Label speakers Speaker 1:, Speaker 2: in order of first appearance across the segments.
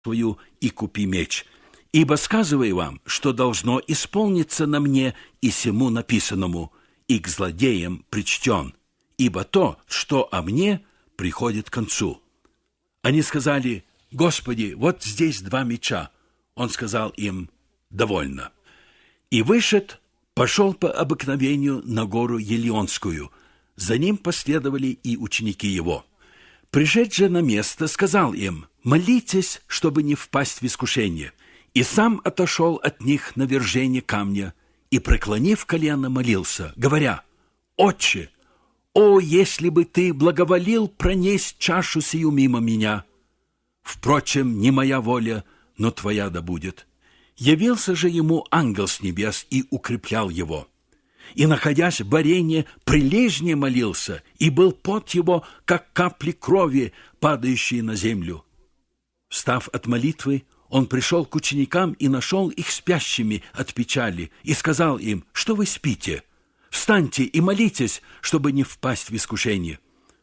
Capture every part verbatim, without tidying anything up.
Speaker 1: свою и купи меч. Ибо сказываю вам, что должно исполниться на мне и сему написанному, и к злодеям причтен, ибо то, что о мне, приходит к концу». Они сказали: «Господи, вот здесь два меча». Он сказал им: «Довольно». И вышед, пошел по обыкновению на гору Елеонскую. За ним последовали и ученики его. Пришед же на место, сказал им: «Молитесь, чтобы не впасть в искушение». И сам отошел от них на вержение камня, и, преклонив колено, молился, говоря: «Отче, о, если бы ты благоволил пронесть чашу сию мимо меня! Впрочем, не моя воля, но твоя да будет». Явился же ему ангел с небес и укреплял его. И, находясь в баренье, прилежнее молился, и был пот его, как капли крови, падающие на землю. Встав от молитвы, он пришел к ученикам и нашел их спящими от печали, и сказал им: «Что вы спите? Встаньте и молитесь, чтобы не впасть в искушение».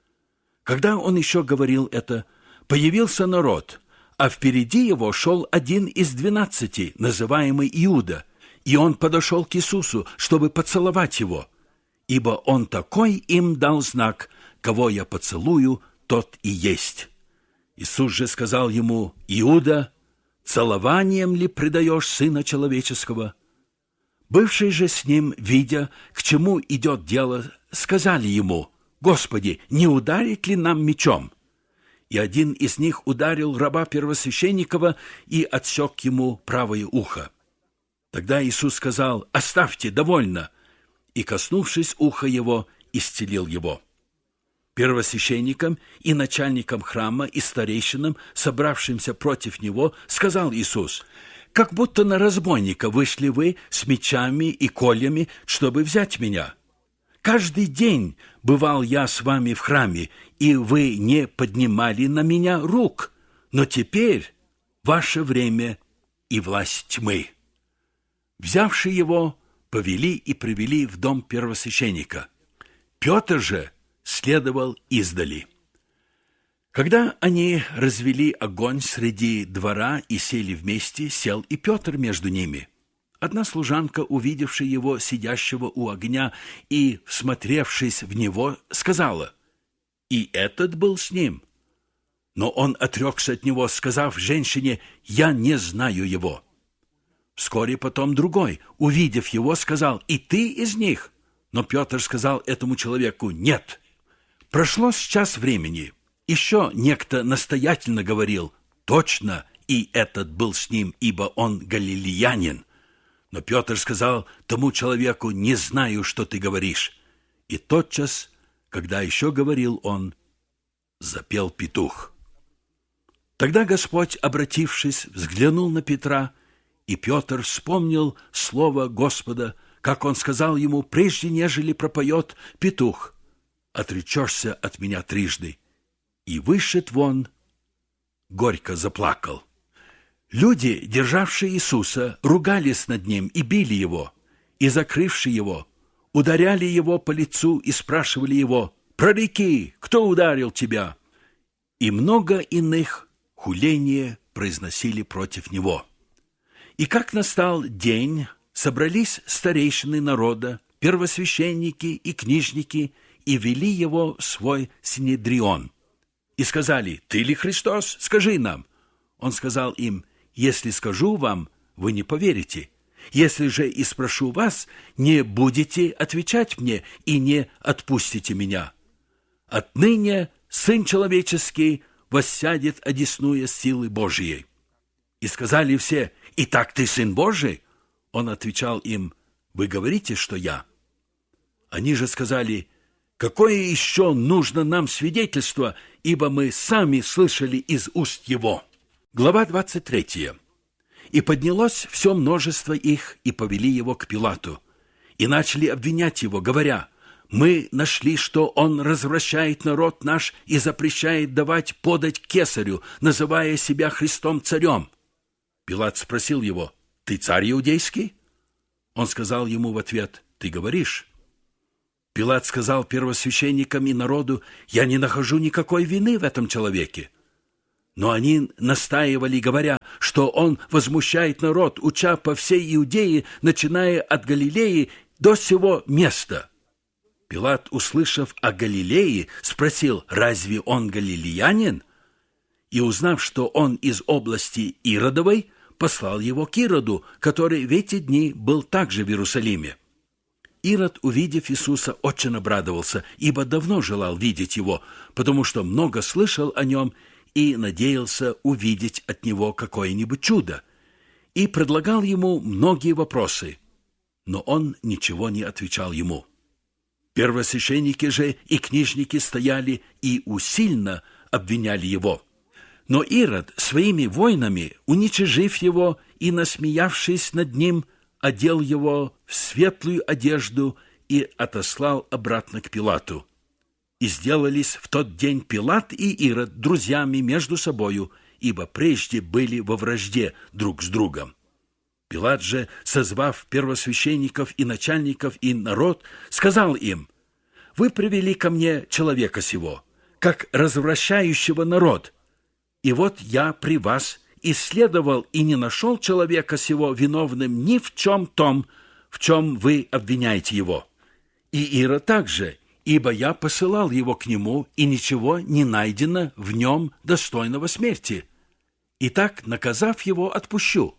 Speaker 1: Когда он еще говорил это, появился народ, а впереди его шел один из двенадцати, называемый Иуда, и он подошел к Иисусу, чтобы поцеловать его, ибо он такой им дал знак: «Кого я поцелую, тот и есть». Иисус же сказал ему: «Иуда, целованием ли предаешь Сына Человеческого?» Бывшие же с ним, видя, к чему идет дело, сказали ему: «Господи, не ударить ли нам мечом?» И один из них ударил раба первосвященникова и отсек ему правое ухо. Тогда Иисус сказал: «Оставьте, довольно!» И, коснувшись уха его, исцелил его. Первосвященникам и начальникам храма и старейшинам, собравшимся против него, сказал Иисус: «Как будто на разбойника вышли вы с мечами и кольями, чтобы взять меня. Каждый день бывал я с вами в храме, и вы не поднимали на меня рук, но теперь ваше время и власть тьмы». Взявши его, повели и привели в дом первосвященника. Петр же следовал издали. Когда они развели огонь среди двора и сели вместе, сел и Петр между ними. Одна служанка, увидевшая его сидящего у огня и всмотревшись в него, сказала: «И этот был с ним». Но он отрекся от него, сказав женщине: «Я не знаю его». Вскоре потом другой, увидев его, сказал: «И ты из них?» Но Петр сказал этому человеку: «Нет». Прошло час времени. Еще некто настоятельно говорил: «Точно, и этот был с ним, ибо он галилеянин». Но Петр сказал тому человеку: «Не знаю, что ты говоришь». И тотчас, когда еще говорил он, запел петух. Тогда Господь, обратившись, взглянул на Петра, и Петр вспомнил слово Господа, как он сказал ему, прежде нежели пропоет петух: «Отречешься от меня трижды». И вышед вон, горько заплакал. Люди, державшие Иисуса, ругались над ним и били его, и, закрывши его, ударяли его по лицу и спрашивали его: «Прореки, кто ударил тебя?» И много иных хуления произносили против него. И как настал день, собрались старейшины народа, первосвященники и книжники, и вели его в свой синедрион. И сказали: «Ты ли Христос? Скажи нам». Он сказал им: «Если скажу вам, вы не поверите. Если же и спрошу вас, не будете отвечать мне и не отпустите меня. Отныне Сын Человеческий воссядет одесную силы Божией». И сказали все: «Итак ты Сын Божий?» Он отвечал им: «Вы говорите, что я». Они же сказали: «Какое еще нужно нам свидетельство, ибо мы сами слышали из уст его». Глава двадцать третья. «И поднялось все множество их, и повели его к Пилату, и начали обвинять его, говоря: мы нашли, что он развращает народ наш и запрещает давать подать кесарю, называя себя Христом царем». Пилат спросил его: «Ты царь иудейский?» Он сказал ему в ответ: «Ты говоришь». Пилат сказал первосвященникам и народу: «Я не нахожу никакой вины в этом человеке». Но они настаивали, говоря, что он возмущает народ, уча по всей Иудее, начиная от Галилеи до сего места. Пилат, услышав о Галилее, спросил: «Разве он галилеянин?» И, узнав, что он из области Иродовой, послал его к Ироду, который в эти дни был также в Иерусалиме. Ирод, увидев Иисуса, очень обрадовался, ибо давно желал видеть его, потому что много слышал о нем и надеялся увидеть от него какое-нибудь чудо, и предлагал ему многие вопросы, но он ничего не отвечал ему. Первосвященники же и книжники стояли и усильно обвиняли его. Но Ирод своими воинами, уничижив его и насмеявшись над ним, одел его в светлую одежду и отослал обратно к Пилату. И сделались в тот день Пилат и Ирод друзьями между собою, ибо прежде были во вражде друг с другом. Пилат же, созвав первосвященников и начальников и народ, сказал им: «Вы привели ко мне человека сего, как развращающего народ, и вот я при вас исследовал и не нашел человека сего виновным ни в чем том, в чем вы обвиняете его. И Ирод также, ибо я посылал его к нему, и ничего не найдено в нем достойного смерти. Итак, наказав его, отпущу».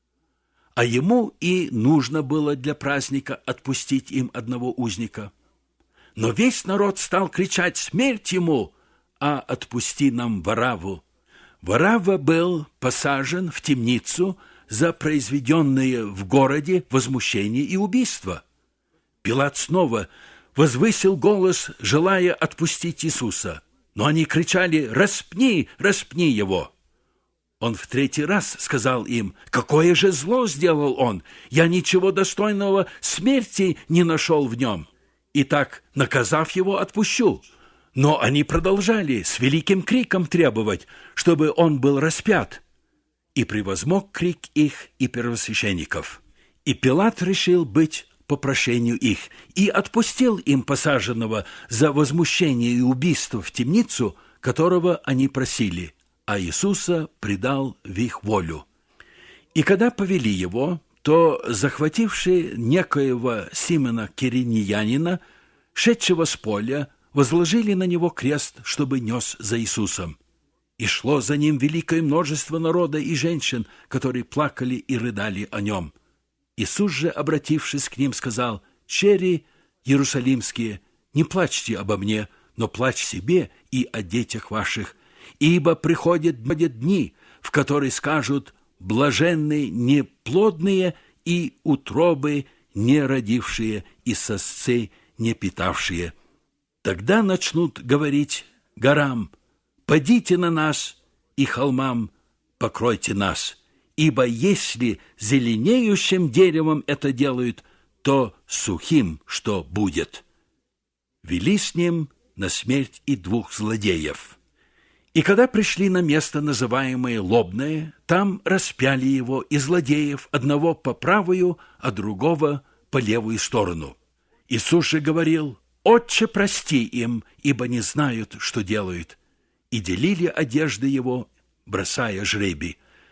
Speaker 1: А ему и нужно было для праздника отпустить им одного узника. Но весь народ стал кричать: «Смерть ему, а отпусти нам Варавву». Варавва был посажен в темницу за произведенные в городе возмущение и убийство. Пилат снова возвысил голос, желая отпустить Иисуса, но они кричали: «Распни, распни его!» Он в третий раз сказал им: «Какое же зло сделал он! Я ничего достойного смерти не нашел в нем. Итак, наказав его, отпущу». Но они продолжали с великим криком требовать, чтобы он был распят. И превозмог крик их и первосвященников. И Пилат решил быть по прошению их и отпустил им посаженного за возмущение и убийство в темницу, которого они просили, а Иисуса предал в их волю. И когда повели его, то, захватившие некоего Симона Кириньянина, шедшего с поля, возложили на него крест, чтобы нес за Иисусом. И шло за ним великое множество народа и женщин, которые плакали и рыдали о нем. Иисус же, обратившись к ним, сказал: «Чери иерусалимские, не плачьте обо мне, но плачь себе и о детях ваших, ибо приходят дни, в которые скажут: блаженны неплодные и утробы не родившие, и сосцы не питавшие. Тогда начнут говорить горам: падите на нас, и холмам: покройте нас. Ибо если зеленеющим деревом это делают, то сухим что будет?» Вели с ним на смерть и двух злодеев. И когда пришли на место, называемое Лобное, там распяли его и злодеев, одного по правую, а другого по левую сторону. Иисус же говорил: «Отче, прости им, ибо не знают, что делают». И делили одежды его, бросая жребий.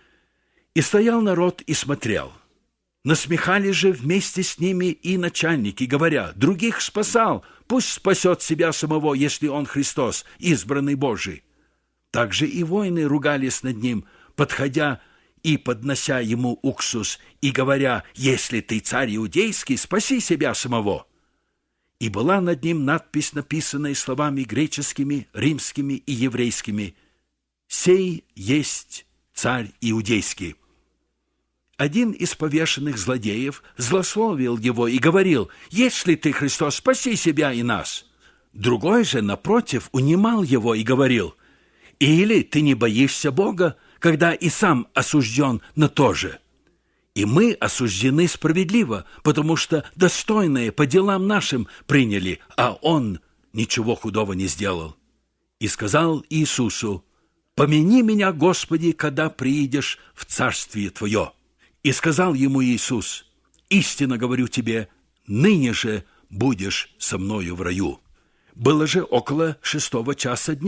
Speaker 1: И стоял народ и смотрел. Насмехались же вместе с ними и начальники, говоря: «Других спасал, пусть спасет себя самого, если он Христос, избранный Божий». Также и воины ругались над ним, подходя и поднося ему уксус, и говоря: «Если ты царь иудейский, спаси себя самого». И была над ним надпись, написанная словами греческими, римскими и еврейскими: «Сей есть царь иудейский». Один из повешенных злодеев злословил его и говорил: «Если ты Христос, спаси себя и нас». Другой же, напротив, унимал его и говорил: «Или ты не боишься Бога, когда и сам осужден на то же? И мы осуждены справедливо, потому что достойное по делам нашим приняли, а он ничего худого не сделал». И сказал Иисусу: «Помяни меня, Господи, когда приидешь в царствие Твое». И сказал ему Иисус: «Истинно говорю тебе, ныне же будешь со мною в раю». Было же около шестого часа дня,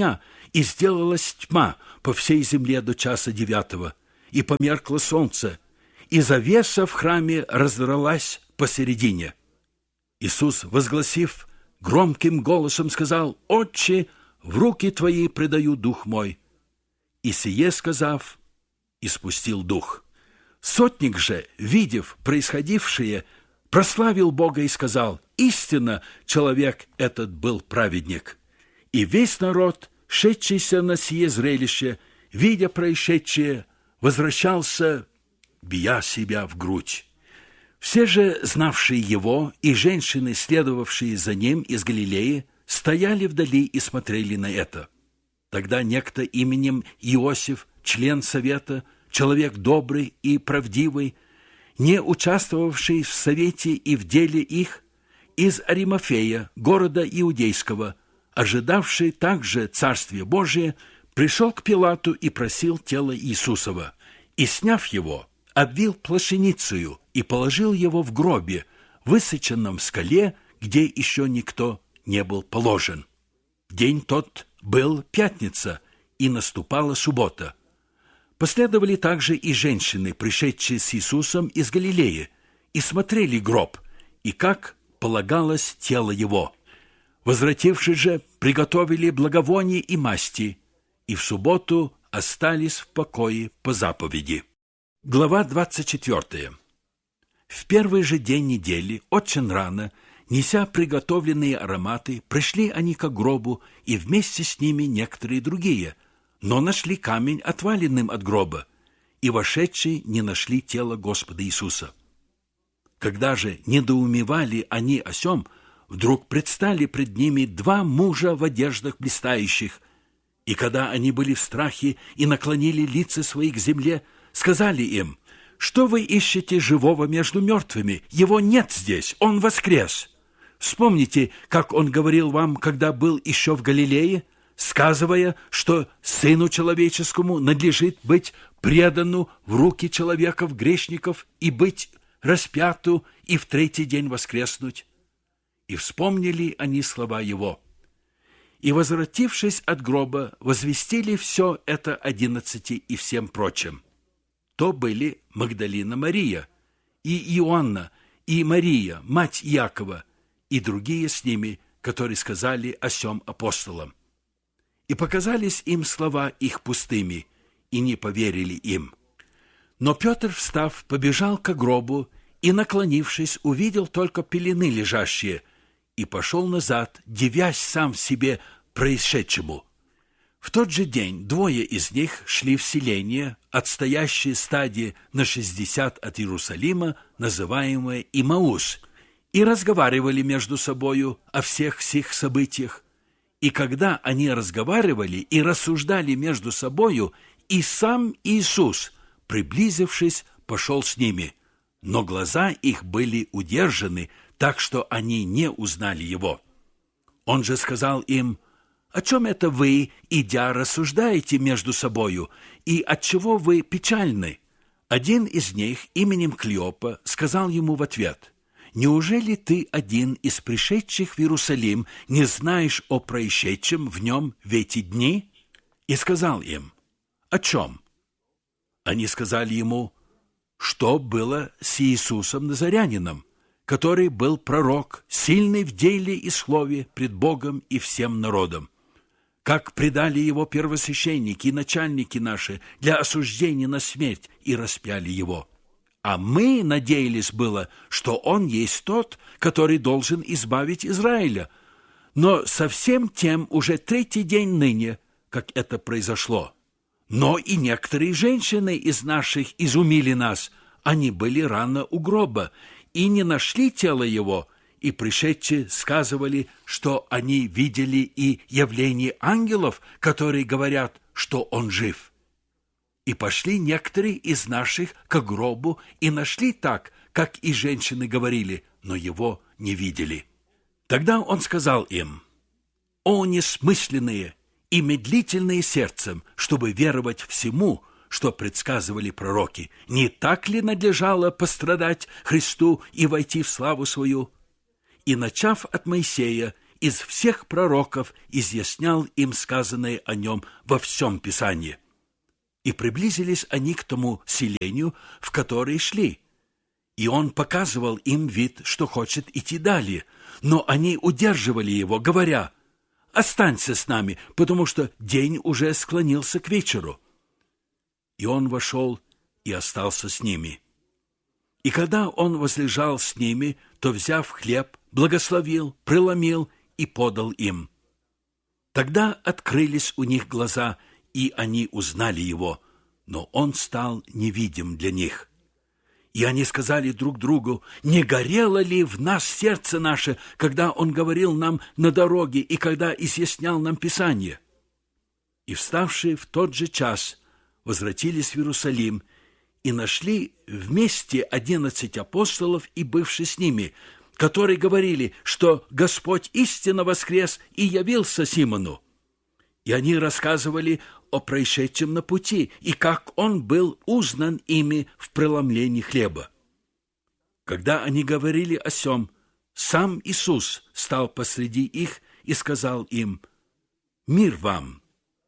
Speaker 1: и сделалась тьма по всей земле до часа девятого, и померкло солнце, и завеса в храме раздралась посередине. Иисус, возгласив громким голосом, сказал: «Отче, в руки Твои предаю дух мой». И сие сказав, испустил дух. Сотник же, видев происходившее, прославил Бога и сказал: «Истинно, человек этот был праведник». И весь народ, шедшийся на сие зрелище, видя происшедшее, возвращался, бия себя в грудь. Все же, знавшие его, и женщины, следовавшие за ним из Галилеи, стояли вдали и смотрели на это. Тогда некто именем Иосиф, член совета, человек добрый и правдивый, не участвовавший в совете и в деле их, из Аримафея, города Иудейского, ожидавший также Царствие Божие, пришел к Пилату и просил тело Иисусова, и, сняв его, обвил плащаницею и положил его в гробе, высеченном в скале, где еще никто не был положен. День тот был пятница, и наступала суббота. Последовали также и женщины, пришедшие с Иисусом из Галилеи, и смотрели гроб, и как полагалось тело его. Возвратившись же, приготовили благовония и масти, и в субботу остались в покое по заповеди. Глава двадцать четвёртая. В первый же день недели, очень рано, неся приготовленные ароматы, пришли они к гробу, и вместе с ними некоторые другие, но нашли камень отваленным от гроба, и вошедшие не нашли тело Господа Иисуса. Когда же недоумевали они о сем, вдруг предстали пред ними два мужа в одеждах блистающих, и когда они были в страхе и наклонили лица свои к земле, сказали им: «Что вы ищете живого между мертвыми? Его нет здесь, он воскрес. Вспомните, как он говорил вам, когда был еще в Галилее, сказывая, что Сыну Человеческому надлежит быть предану в руки человеков-грешников и быть распяту и в третий день воскреснуть». И вспомнили они слова его. И, возвратившись от гроба, возвестили все это одиннадцати и всем прочим. То были Магдалина Мария, и Иоанна, и Мария, мать Иакова, и другие с ними, которые сказали о сем апостолам. И показались им слова их пустыми, и не поверили им. Но Петр, встав, побежал к гробу, и, наклонившись, увидел только пелены лежащие, и пошел назад, дивясь сам себе происшедшему. В тот же день двое из них шли в селение, отстоящее стадии на шестьдесят от Иерусалима, называемое Имаус, и разговаривали между собою о всех сих событиях. И когда они разговаривали и рассуждали между собою, и сам Иисус, приблизившись, пошел с ними, но глаза их были удержаны, так что они не узнали его. Он же сказал им: «О чем это вы, идя, рассуждаете между собою, и отчего вы печальны?» Один из них, именем Клеопа, сказал ему в ответ: «Неужели ты один из пришедших в Иерусалим не знаешь о происшедшем в нем в эти дни?» И сказал им: «О чем?» Они сказали ему: «Что было с Иисусом Назарянином, который был пророк, сильный в деле и слове пред Богом и всем народом, как предали его первосвященники и начальники наши для осуждения на смерть и распяли его. А мы надеялись было, что он есть тот, который должен избавить Израиля. Но совсем тем уже третий день ныне, как это произошло. Но и некоторые женщины из наших изумили нас. Они были рано у гроба и не нашли тело его, и пришедшие сказывали, что они видели и явление ангелов, которые говорят, что он жив. И пошли некоторые из наших к гробу и нашли так, как и женщины говорили, но его не видели. Тогда он сказал им: «О несмысленные и медлительные сердцем, чтобы веровать всему, что предсказывали пророки! Не так ли надлежало пострадать Христу и войти в славу свою?» И, начав от Моисея из всех пророков изъяснял им сказанное о нем во всем Писании. И приблизились они к тому селению, в которое шли. И он показывал им вид, что хочет идти далее, но они удерживали его, говоря: «Останься с нами, потому что день уже склонился к вечеру». И он вошел и остался с ними. И когда он возлежал с ними, то, взяв хлеб, благословил, преломил и подал им. Тогда открылись у них глаза, и они узнали его, но он стал невидим для них. И они сказали друг другу: «Не горело ли в нас сердце наше, когда он говорил нам на дороге и когда изъяснял нам Писание?» И, вставшие в тот же час, возвратились в Иерусалим и нашли вместе одиннадцать апостолов и бывшие с ними, которые говорили, что Господь истинно воскрес и явился Симону. И они рассказывали о происшедшем на пути и как он был узнан ими в преломлении хлеба. Когда они говорили о сем, сам Иисус стал посреди их и сказал им: «Мир вам!»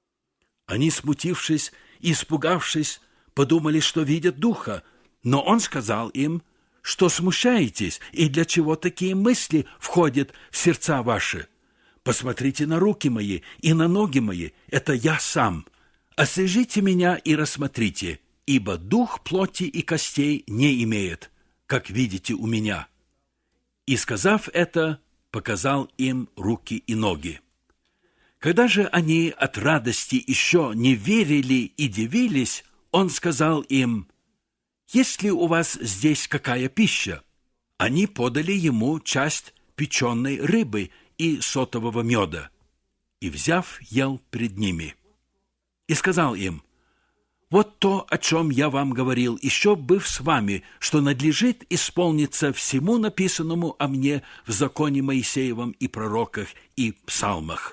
Speaker 1: Они, смутившись и испугавшись, подумали, что видят духа, но он сказал им: «Что смущаетесь, и для чего такие мысли входят в сердца ваши? Посмотрите на руки мои и на ноги мои, это я сам. Освежите меня и рассмотрите, ибо дух плоти и костей не имеет, как видите у меня». И, сказав это, показал им руки и ноги. Когда же они от радости еще не верили и дивились, он сказал им: «Есть ли у вас здесь какая пища?» Они подали ему часть печеной рыбы и сотового меда, и, взяв, ел пред ними. И сказал им: «Вот то, о чем я вам говорил, еще быв с вами, что надлежит исполниться всему написанному о мне в законе Моисеевом и пророках и псалмах».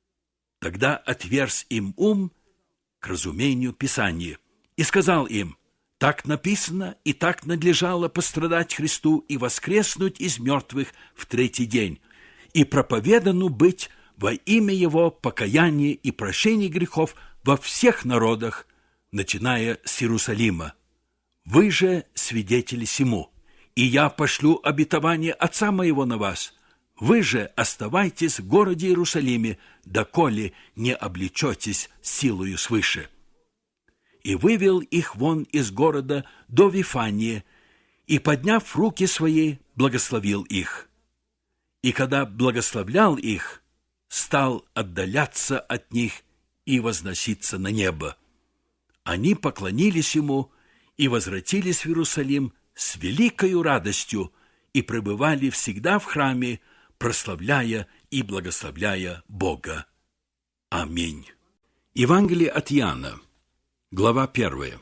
Speaker 1: Тогда отверз им ум к разумению Писания и сказал им: «Так написано, и так надлежало пострадать Христу и воскреснуть из мертвых в третий день, и проповедану быть во имя Его покаяние и прощение грехов во всех народах, начиная с Иерусалима. Вы же свидетели сему, и я пошлю обетование Отца моего на вас. Вы же оставайтесь в городе Иерусалиме, доколе не облечетесь силою свыше». И вывел их вон из города до Вифании, и, подняв руки свои, благословил их. И когда благословлял их, стал отдаляться от них и возноситься на небо. Они поклонились ему и возвратились в Иерусалим с великою радостью и пребывали всегда в храме, прославляя и благословляя Бога. Аминь. Евангелие от Иоанна, глава первая.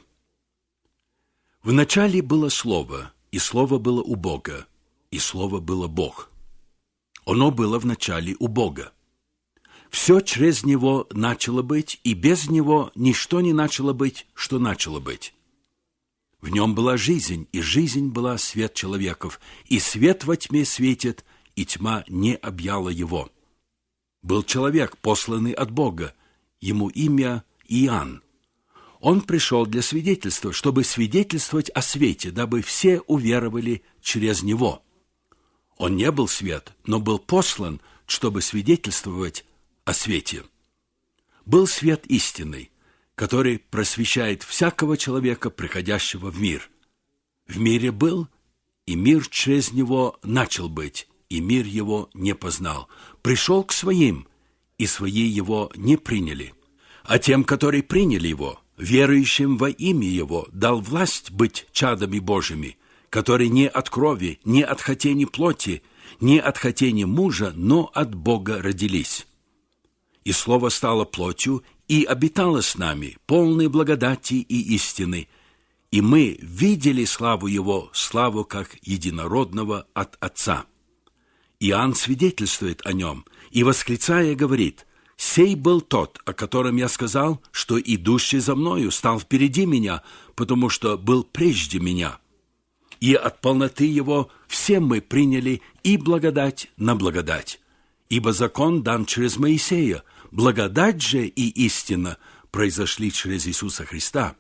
Speaker 1: В начале было Слово, и Слово было у Бога, и Слово было Бог. Оно было в начале у Бога. Все через Него начало быть, и без Него ничто не начало быть, что начало быть. В Нем была жизнь, и жизнь была свет человеков, и свет во тьме светит, и тьма не объяла Его. Был человек, посланный от Бога, ему имя Иоанн. Он пришел для свидетельства, чтобы свидетельствовать о свете, дабы все уверовали через Него. Он не был свет, но был послан, чтобы свидетельствовать о свете. Был свет истинный, который просвещает всякого человека, приходящего в мир. В мире был, и мир через него начал быть, и мир его не познал. Пришел к своим, и свои его не приняли. А тем, которые приняли его, верующим во имя его, дал власть быть чадами Божьими, которые не от крови, не от хотения плоти, не от хотения мужа, но от Бога родились. И Слово стало плотью и обитало с нами, полной благодати и истины, и мы видели славу Его, славу как единородного от Отца. Иоанн свидетельствует о Нем и, восклицая, говорит: «Сей был тот, о котором я сказал, что идущий за мною стал впереди меня, потому что был прежде меня. И от полноты Его все мы приняли и благодать на благодать. ибо закон дан через Моисея, благодать же и истина произошли через Иисуса Христа.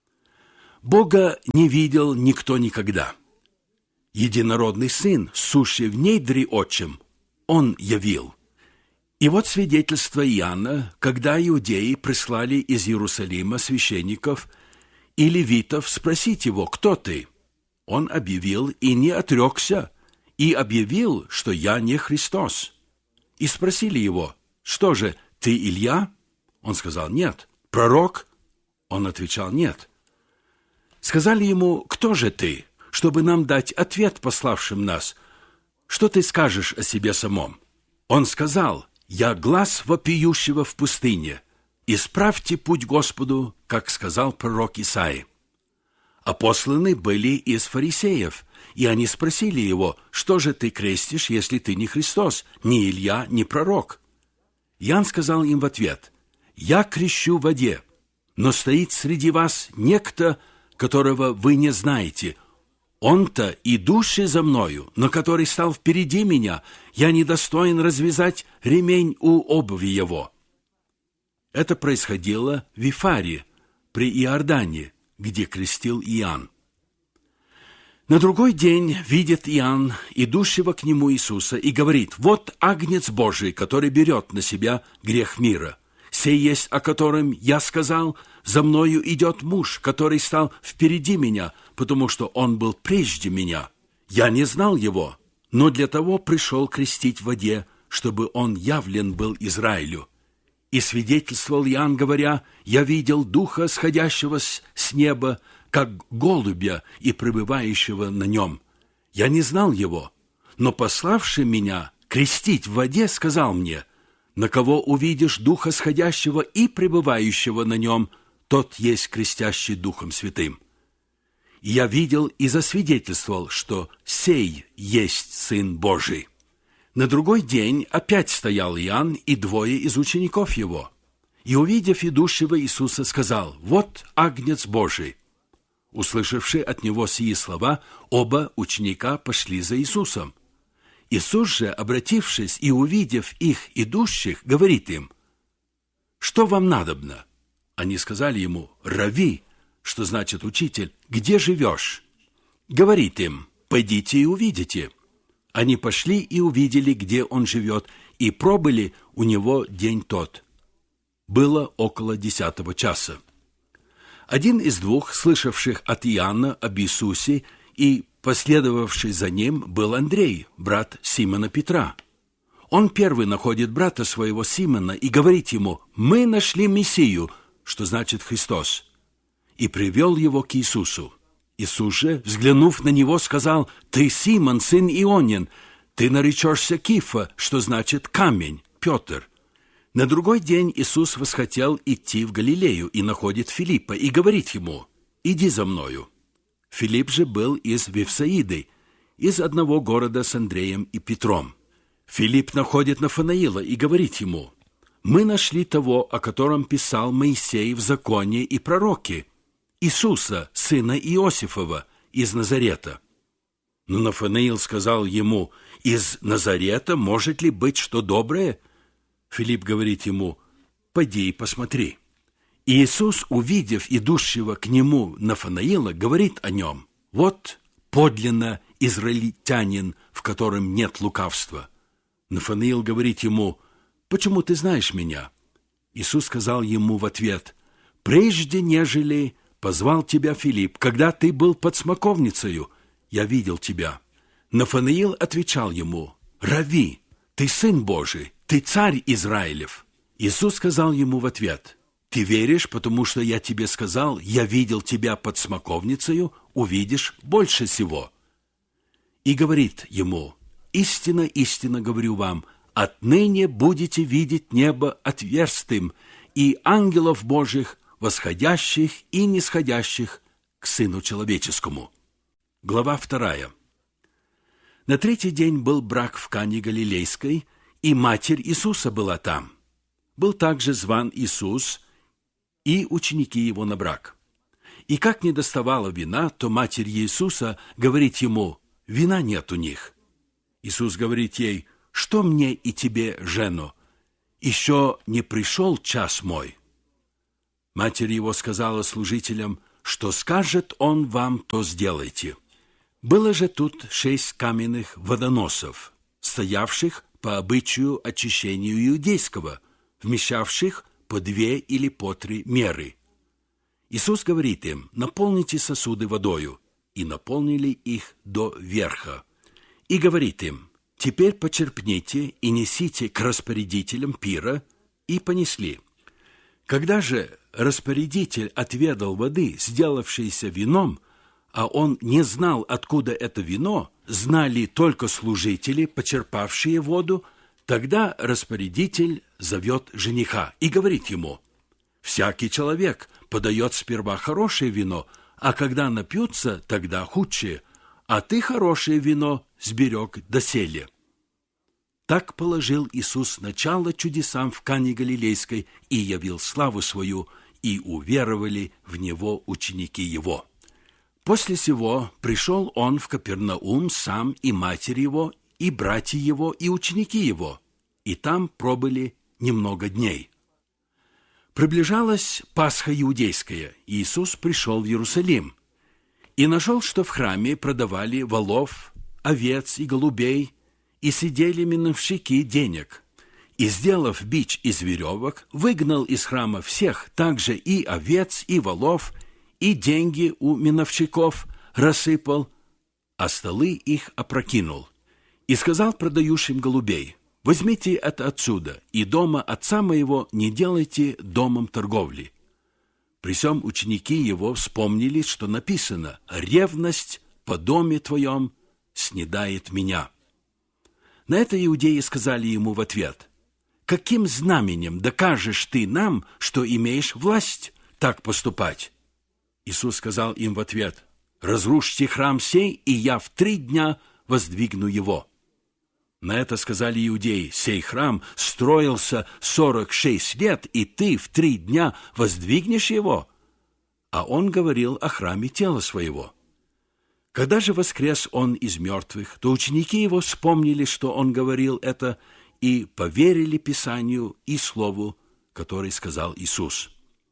Speaker 1: Бога не видел никто никогда. Единородный Сын, сущий в недре Отчим, Он явил. И вот свидетельство Иоанна, когда иудеи прислали из Иерусалима священников и левитов спросить его: «Кто ты?» Он объявил и не отрекся, и объявил, что «я не Христос». И спросили его: «Что же, ты Илья?» Он сказал: «Нет». «Пророк?» Он отвечал: «Нет». Сказали ему: «Кто же ты, чтобы нам дать ответ пославшим нас? Что ты скажешь о себе самом?» Он сказал: «Я глас вопиющего в пустыне. Исправьте путь Господу, как сказал пророк Исаия». А посланы были из фарисеев, и они спросили его: «Что же ты крестишь, если ты не Христос, ни Илья, ни пророк?» Иоанн сказал им в ответ: «Я крещу в воде, но стоит среди вас некто, которого вы не знаете. Он-то, идущий за мною, но который стал впереди меня, я недостоин развязать ремень у обуви его». Это происходило в Вифаре, при Иордане, где крестил Иоанн. На другой день видит Иоанн идущего к нему Иисуса и говорит: «Вот агнец Божий, который берет на себя грех мира. Сей есть, о котором я сказал: за мною идет муж, который стал впереди меня, потому что он был прежде меня. Я не знал его, но для того пришел крестить в воде, чтобы он явлен был Израилю». И свидетельствовал Иоанн, говоря: «Я видел Духа, сходящего с, с неба, как голубя и пребывающего на нем. Я не знал его, но пославший меня крестить в воде сказал мне: на кого увидишь Духа сходящего и пребывающего на нем, тот есть крестящий Духом Святым». И я видел и засвидетельствовал, что сей есть Сын Божий. На другой день опять стоял Иоанн и двое из учеников его. И, увидев идущего Иисуса, сказал: «Вот агнец Божий». Услышавши от него сии слова, оба ученика пошли за Иисусом. Иисус же, обратившись и увидев их идущих, говорит им: «Что вам надобно?» Они сказали ему: «Рави», что значит учитель, «где живешь?» Говорит им: «Пойдите и увидите». Они пошли и увидели, где он живет, и пробыли у него день тот. Было около десятого часа. Один из двух, слышавших от Иоанна об Иисусе и последовавший за ним, был Андрей, брат Симона Петра. Он первый находит брата своего Симона и говорит ему: «Мы нашли Мессию», что значит Христос, и привел его к Иисусу. Иисус же, взглянув на него, сказал: «Ты Симон, сын Ионин, ты наречешься Кифа», что значит камень, Петр. На другой день Иисус восхотел идти в Галилею и находит Филиппа и говорит ему: «Иди за мною». Филипп же был из Вифсаиды, из одного города с Андреем и Петром. Филипп находит Нафанаила и говорит ему: «Мы нашли того, о котором писал Моисей в законе и пророки, Иисуса, сына Иосифова, из Назарета». Но Нафанаил сказал ему: «Из Назарета может ли быть что доброе?» Филипп говорит ему: «Пойди и посмотри». И Иисус, увидев идущего к нему Нафанаила, говорит о нем: «Вот подлинно израильтянин, в котором нет лукавства». Нафанаил говорит ему: «Почему ты знаешь меня?» Иисус сказал ему в ответ: «Прежде нежели позвал тебя Филипп, когда ты был под смоковницею, я видел тебя». Нафанаил отвечал ему: «Рави, ты Сын Божий, ты Царь Израилев». Иисус сказал ему в ответ: «Ты веришь, потому что я тебе сказал: я видел тебя под смоковницею, увидишь больше всего». И говорит ему: «Истинно, истинно говорю вам, отныне будете видеть небо отверстым и ангелов Божьих, восходящих и нисходящих к Сыну Человеческому». Глава вторая. На третий день был брак в Кане Галилейской, и матерь Иисуса была там. Был также зван Иисус и ученики его на брак. И как не доставало вина, то матерь Иисуса говорит ему: «Вина нет у них». Иисус говорит ей: что мне и тебе, жено? Еще не пришел час мой». Матерь его сказала служителям: «Что скажет он вам, то сделайте». Было же тут шесть каменных водоносов, стоявших по обычаю очищению иудейского, вмещавших по две или по три меры. Иисус говорит им: «Наполните сосуды водою», и наполнили их до верха. И говорит им: «Теперь почерпните и несите к распорядителям пира», и понесли. Когда же распорядитель отведал воды, сделавшейся вином, а он не знал, откуда это вино, знали только служители, почерпавшие воду, тогда распорядитель зовет жениха и говорит ему: «Всякий человек подает сперва хорошее вино, а когда напьются, тогда худшее, а ты хорошее вино сберег доселе». Так положил Иисус начало чудесам в Кане Галилейской и явил славу свою, и уверовали в Него ученики Его. После сего пришел Он в Капернаум сам и матерь Его, и братья Его, и ученики Его, и там пробыли немного дней. Приближалась Пасха иудейская, и Иисус пришел в Иерусалим, и нашел, что в храме продавали волов, овец и голубей, и сидели миновщики денег. И, сделав бич из веревок, выгнал из храма всех, также и овец, и волов, и деньги у миновщиков рассыпал, а столы их опрокинул. И сказал продающим голубей: «Возьмите это отсюда, и дома отца моего не делайте домом торговли». При сем ученики его вспомнили, что написано: «Ревность по доме твоем снедает меня». На это иудеи сказали ему в ответ: «Каким знаменем докажешь ты нам, что имеешь власть так поступать?» Иисус сказал им в ответ: «Разрушьте храм сей, и я в три дня воздвигну его». На это сказали иудеи: «Сей храм строился сорок шесть лет, и ты в три дня воздвигнешь его?» А он говорил о храме тела своего. Когда же воскрес он из мертвых, то ученики его вспомнили, что он говорил это, и поверили Писанию и Слову, которое сказал Иисус.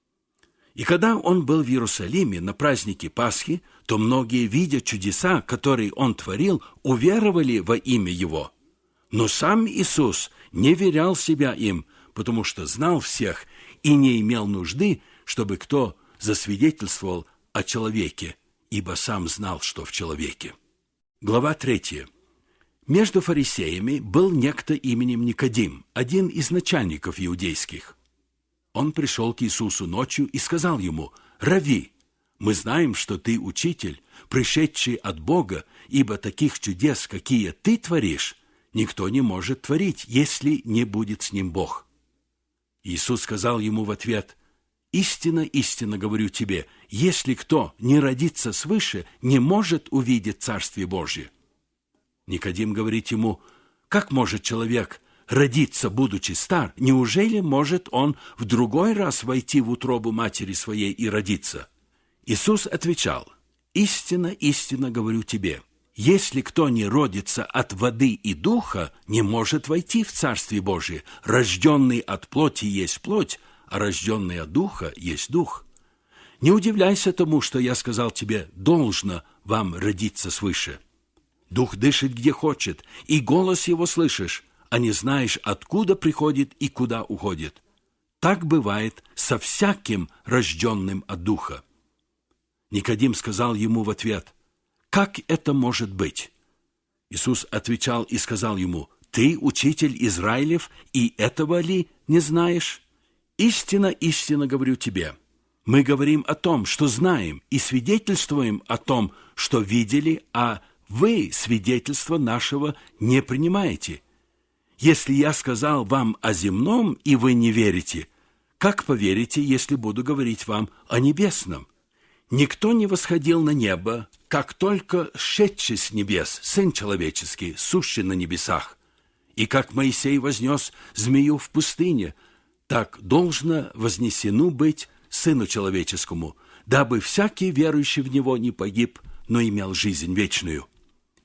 Speaker 1: И когда он был в Иерусалиме на празднике Пасхи, то многие, видя чудеса, которые он творил, уверовали во имя его. Но сам Иисус не верял себя им, потому что знал всех и не имел нужды, чтобы кто засвидетельствовал о человеке, ибо сам знал, что в человеке. Глава третья. Между фарисеями был некто именем Никодим, один из начальников иудейских. Он пришел к Иисусу ночью и сказал ему: «Рави, мы знаем, что ты учитель, пришедший от Бога, ибо таких чудес, какие ты творишь, никто не может творить, если не будет с ним Бог». Иисус сказал ему в ответ: «Истинно, истинно говорю тебе, если кто не родится свыше, не может увидеть Царствие Божье». Никодим говорит ему: «Как может человек родиться, будучи стар? Неужели может он в другой раз войти в утробу матери своей и родиться?» Иисус отвечал: «Истинно, истинно говорю тебе, если кто не родится от воды и духа, не может войти в Царствие Божие. Рожденный от плоти есть плоть, а рожденный от духа есть дух. Не удивляйся тому, что я сказал тебе: должно вам родиться свыше. Дух дышит где хочет, и голос его слышишь, а не знаешь, откуда приходит и куда уходит. Так бывает со всяким рожденным от духа». Никодим сказал ему в ответ: «Как это может быть?» Иисус отвечал и сказал ему: «Ты учитель Израилев, и этого ли не знаешь? Истинно, истинно говорю тебе, мы говорим о том, что знаем, и свидетельствуем о том, что видели, а вы свидетельства нашего не принимаете. Если я сказал вам о земном, и вы не верите, как поверите, если буду говорить вам о небесном? Никто не восходил на небо, как только шедший с небес, Сын Человеческий, сущий на небесах. И как Моисей вознес змею в пустыне, так должно вознесену быть Сыну Человеческому, дабы всякий верующий в Него не погиб, но имел жизнь вечную».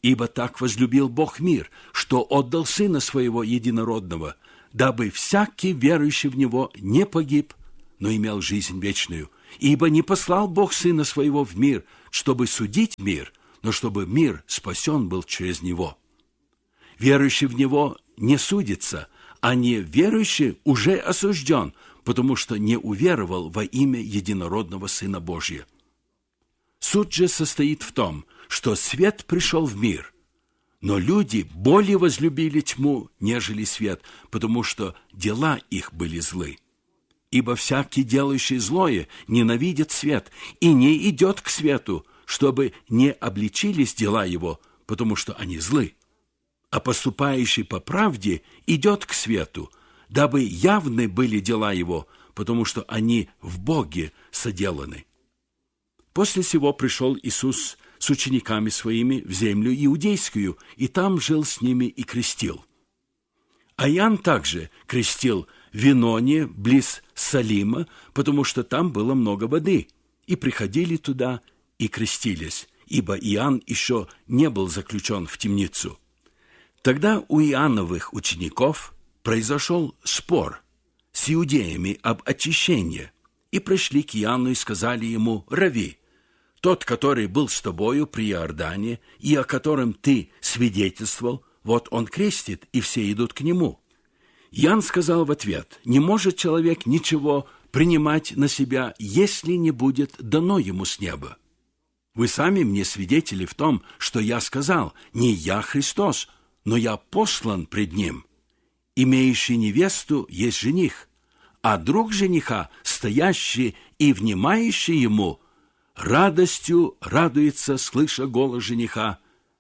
Speaker 1: Ибо так возлюбил Бог мир, что отдал Сына Своего Единородного, дабы всякий верующий в Него не погиб, но имел жизнь вечную. Ибо не послал Бог Сына Своего в мир, чтобы судить мир, но чтобы мир спасен был через Него. Верующий в Него не судится, а неверующий уже осужден, потому что не уверовал во имя Единородного Сына Божия. Суть же состоит в том, что свет пришел в мир, но люди более возлюбили тьму, нежели свет, потому что дела их были злы. Ибо всякий, делающий злое, ненавидит свет и не идет к свету, чтобы не обличились дела его, потому что они злы. А поступающий по правде идет к свету, дабы явны были дела его, потому что они в Боге соделаны. После сего пришел Иисус с учениками своими в землю иудейскую, и там жил с ними и крестил. А Иоанн также крестил в Виноне, близ Салима, потому что там было много воды, и приходили туда и крестились, ибо Иоанн еще не был заключен в темницу. Тогда у Иоанновых учеников произошел спор с иудеями об очищении, и пришли к Иоанну и сказали ему: «Рави, тот, который был с тобою при Иордане, и о котором ты свидетельствовал, вот он крестит, и все идут к нему». Иоанн сказал в ответ: «Не может человек ничего принимать на себя, если не будет дано ему с неба. Вы сами мне свидетели в том, что я сказал: не я Христос, но я послан пред ним. Имеющий невесту есть жених, а друг жениха, стоящий и внимающий ему, радостью радуется, слыша голос жениха.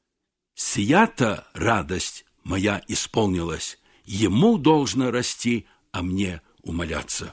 Speaker 1: Сия-то радость моя исполнилась, ему должно расти, а мне умоляться.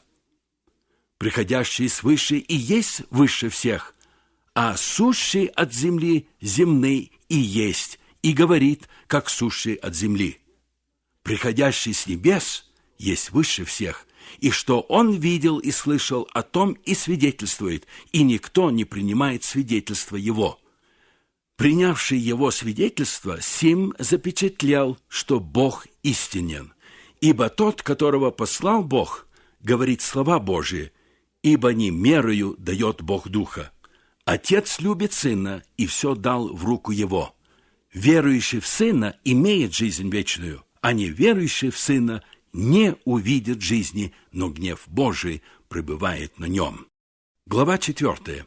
Speaker 1: Приходящий свыше и есть выше всех, а сущий от земли земный и есть, и говорит, как сущий от земли. Приходящий с небес есть выше всех, и что он видел и слышал, о том и свидетельствует, и никто не принимает свидетельства его. Принявший его свидетельство, сим запечатлел, что Бог истинен. Ибо тот, которого послал Бог, говорит слова Божии, ибо не мерою дает Бог Духа. Отец любит Сына и все дал в руку Его. Верующий в Сына имеет жизнь вечную, а неверующий в Сына не увидит жизни, но гнев Божий пребывает на нем. Глава четвертая.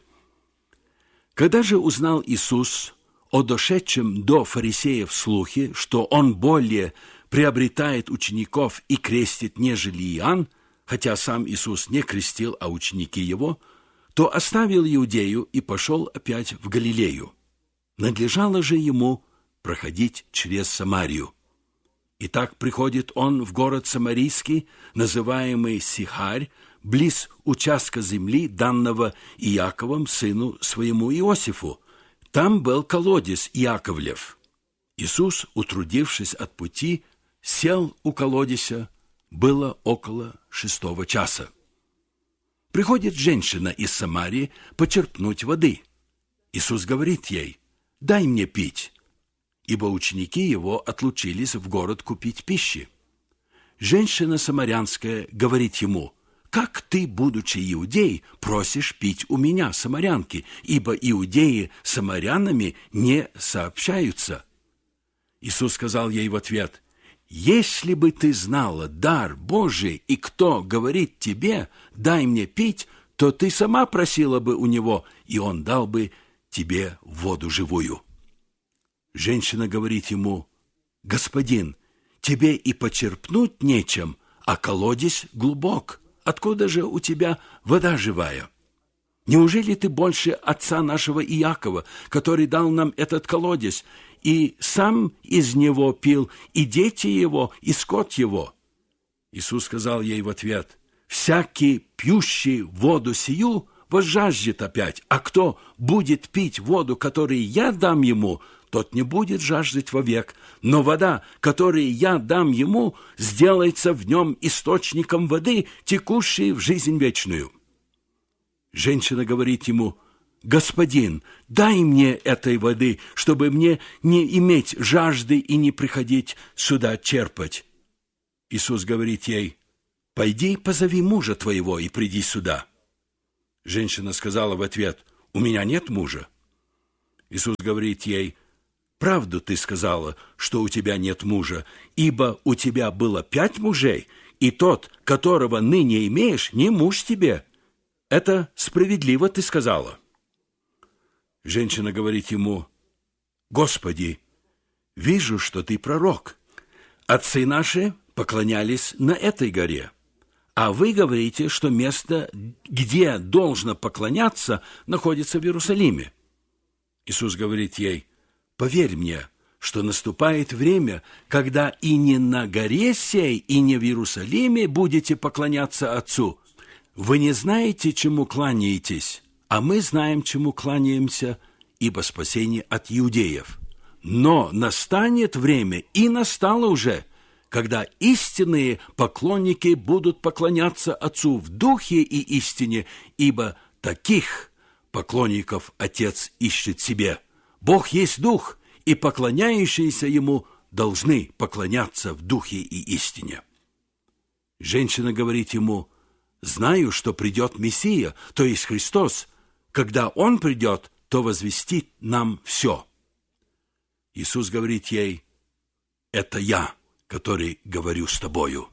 Speaker 1: Когда же узнал Иисус о дошедшем до фарисеев слухе, что Он более приобретает учеников и крестит, нежели Иоанн, хотя сам Иисус не крестил, а ученики Его, то оставил Иудею и пошел опять в Галилею. Надлежало же Ему проходить через Самарию. Итак, приходит Он в город Самарийский, называемый Сихарь, близ участка земли, данного Иаковом сыну своему Иосифу. Там был колодец Иаковлев. Иисус, утрудившись от пути, сел у колодеся, было около шестого часа. Приходит женщина из Самарии почерпнуть воды. Иисус говорит ей: «Дай мне пить», ибо ученики Его отлучились в город купить пищи. Женщина самарянская говорит Ему: «Как ты, будучи иудей, просишь пить у меня, самарянки, ибо иудеи с самарянами не сообщаются?» Иисус сказал ей в ответ: «Если бы ты знала дар Божий, и кто говорит тебе: дай мне пить, то ты сама просила бы у него, и он дал бы тебе воду живую». Женщина говорит ему: «Господин, тебе и почерпнуть нечем, а колодец глубок. Откуда же у тебя вода живая? Неужели ты больше отца нашего Иакова, который дал нам этот колодец, и сам из него пил, и дети его, и скот его?» Иисус сказал ей в ответ: «Всякий, пьющий воду сию, возжаждет опять, а кто будет пить воду, которую я дам ему, тот не будет жаждать вовек, но вода, которую я дам ему, сделается в нем источником воды, текущей в жизнь вечную». Женщина говорит ему: «Господин, дай мне этой воды, чтобы мне не иметь жажды и не приходить сюда черпать». Иисус говорит ей: «Пойди, позови мужа твоего и приди сюда». Женщина сказала в ответ: «У меня нет мужа». Иисус говорит ей: «Правду ты сказала, что у тебя нет мужа, ибо у тебя было пять мужей, и тот, которого ныне имеешь, не муж тебе. Это справедливо ты сказала». Женщина говорит ему: «Господи, вижу, что ты пророк. Отцы наши поклонялись на этой горе, а вы говорите, что место, где должно поклоняться, находится в Иерусалиме». Иисус говорит ей: «Поверь мне, что наступает время, когда и не на горе сей, и не в Иерусалиме будете поклоняться Отцу. Вы не знаете, чему кланяетесь, а мы знаем, чему кланяемся, ибо спасение от иудеев. Но настанет время, и настало уже, когда истинные поклонники будут поклоняться Отцу в духе и истине, ибо таких поклонников Отец ищет себе. Бог есть Дух, и поклоняющиеся Ему должны поклоняться в духе и истине». Женщина говорит ему: «Знаю, что придет Мессия, то есть Христос. Когда Он придет, то возвестит нам все». Иисус говорит ей: «Это я, который говорю с тобою».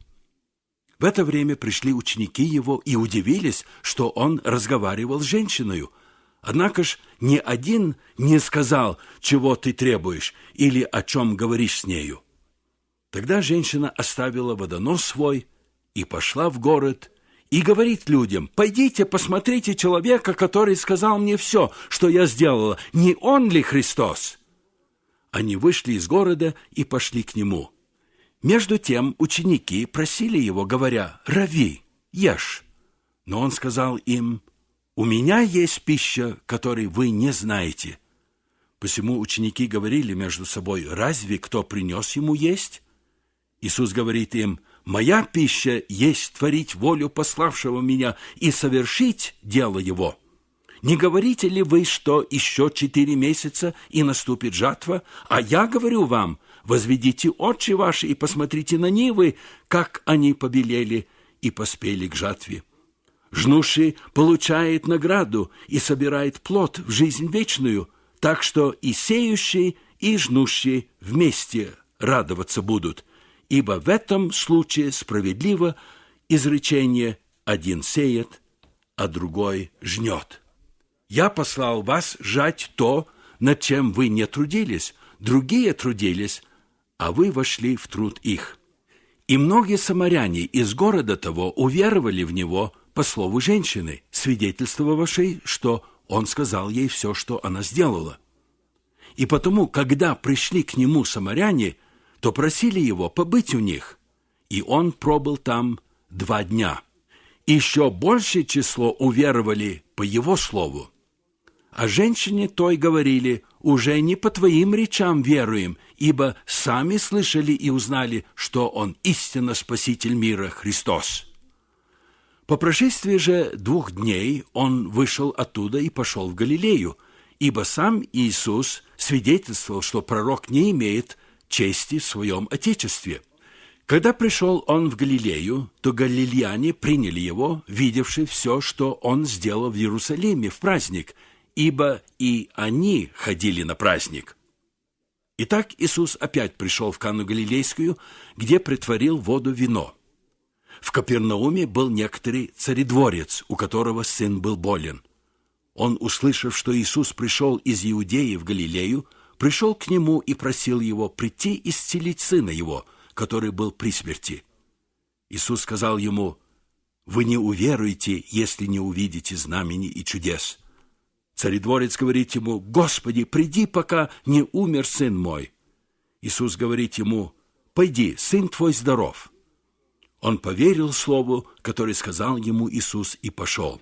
Speaker 1: В это время пришли ученики Его и удивились, что Он разговаривал с женщиною. Однако ж ни один не сказал, чего ты требуешь или о чем говоришь с нею. Тогда женщина оставила водонос свой и пошла в город, и говорит людям: «Пойдите, посмотрите человека, который сказал мне все, что я сделала. Не он ли Христос?» Они вышли из города и пошли к нему. Между тем ученики просили его, говоря: «Рави, ешь». Но он сказал им: «У меня есть пища, которой вы не знаете». Посему ученики говорили между собой: «Разве кто принес ему есть?» Иисус говорит им: «Моя пища есть творить волю пославшего меня и совершить дело его. Не говорите ли вы, что еще четыре месяца и наступит жатва? А я говорю вам: возведите очи ваши и посмотрите на нивы, как они побелели и поспели к жатве. Жнущий получает награду и собирает плод в жизнь вечную, так что и сеющий, и жнущий вместе радоваться будут. Ибо в этом случае справедливо изречение: один сеет, а другой жнет. Я послал вас жать то, над чем вы не трудились, другие трудились, а вы вошли в труд их». И многие самаряне из города того уверовали в него по слову женщины, свидетельствовавшей, что он сказал ей все, что она сделала. И потому, когда пришли к нему самаряне, то просили его побыть у них, и он пробыл там два дня. Еще большее число уверовали по его слову. А женщине той говорили: «Уже не по твоим речам веруем, ибо сами слышали и узнали, что он истинно Спаситель мира, Христос». По прошествии же двух дней он вышел оттуда и пошел в Галилею, ибо сам Иисус свидетельствовал, что пророк не имеет чести в своем отечестве. Когда пришел он в Галилею, то галилеяне приняли его, видевши все, что он сделал в Иерусалиме в праздник, ибо и они ходили на праздник. Итак, Иисус опять пришел в Кану Галилейскую, где претворил воду в вино. В Капернауме был некоторый царедворец, у которого сын был болен. Он, услышав, что Иисус пришел из Иудеи в Галилею, пришел к нему и просил его прийти исцелить сына его, который был при смерти. Иисус сказал ему: «Вы не уверуете, если не увидите знамений и чудес». Царедворец говорит ему: «Господи, приди, пока не умер сын мой». Иисус говорит ему: «Пойди, сын твой здоров». Он поверил слову, которое сказал ему Иисус, и пошел.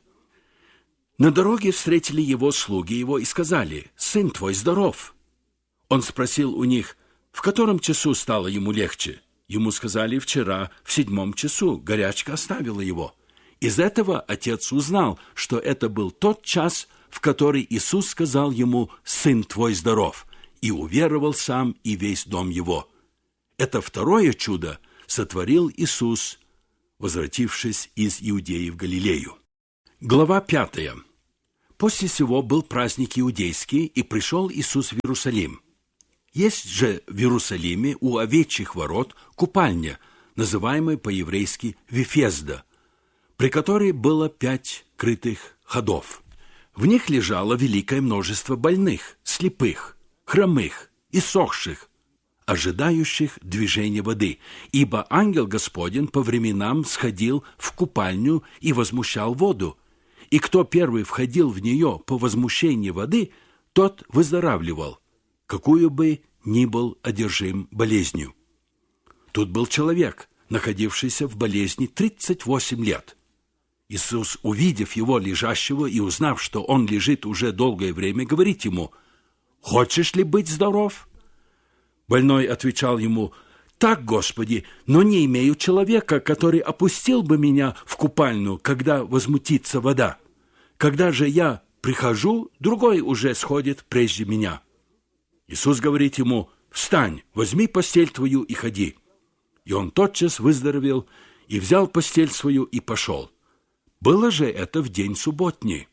Speaker 1: На дороге встретили его слуги его и сказали: «Сын твой здоров». Он спросил у них: в котором часу стало ему легче? Ему сказали: вчера в седьмом часу горячка оставила его. Из этого отец узнал, что это был тот час, в которой Иисус сказал ему: «Сын твой здоров», и уверовал сам и весь дом его. Это второе чудо сотворил Иисус, возвратившись из Иудеи в Галилею. Глава пятая. После сего был праздник иудейский, и пришел Иисус в Иерусалим. Есть же в Иерусалиме у овечьих ворот купальня, называемая по-еврейски Вифезда, при которой было пять крытых ходов. В них лежало великое множество больных, слепых, хромых, иссохших, ожидающих движения воды, ибо ангел Господень по временам сходил в купальню и возмущал воду, и кто первый входил в нее по возмущении воды, тот выздоравливал, какую бы ни был одержим болезнью. Тут был человек, находившийся в болезни тридцать восемь лет. Иисус, увидев его лежащего и узнав, что он лежит уже долгое время, говорит ему: «Хочешь ли быть здоров?» Больной отвечал ему: «Так, Господи, но не имею человека, который опустил бы меня в купальню, когда возмутится вода. Когда же я прихожу, другой уже сходит прежде меня». Иисус говорит ему: «Встань, возьми постель твою и ходи». И он тотчас выздоровел и взял постель свою и пошел. Было же это в день субботний.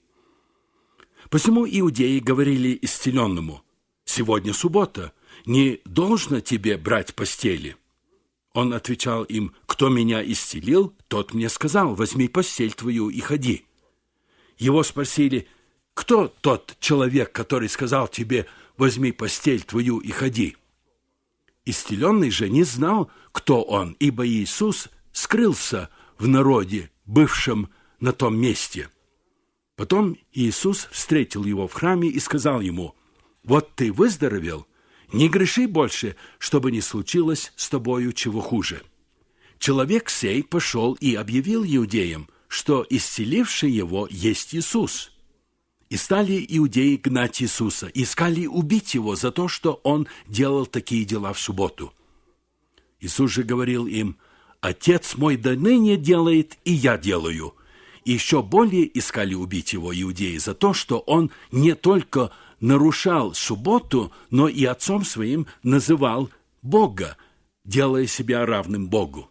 Speaker 1: Посему иудеи говорили исцеленному: «Сегодня суббота, не должно тебе брать постели». Он отвечал им: «Кто меня исцелил, тот мне сказал: возьми постель твою и ходи». Его спросили: «Кто тот человек, который сказал тебе: возьми постель твою и ходи?» Исцеленный же не знал, кто он, ибо Иисус скрылся в народе, бывшем на том месте. Потом Иисус встретил его в храме и сказал ему: «Вот ты выздоровел, не греши больше, чтобы не случилось с тобою чего хуже». Человек сей пошел и объявил иудеям, что исцеливший его есть Иисус. И стали иудеи гнать Иисуса, искали убить его за то, что он делал такие дела в субботу. Иисус же говорил им: «Отец мой до ныне делает, и я делаю». И еще более искали убить его иудеи за то, что он не только нарушал субботу, но и отцом своим называл Бога, делая себя равным Богу.